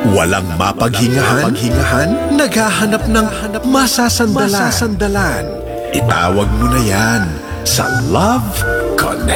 Walang mapaghingahan, naghahanap ng masasandalan. Itawag mo na yan sa Love Connect.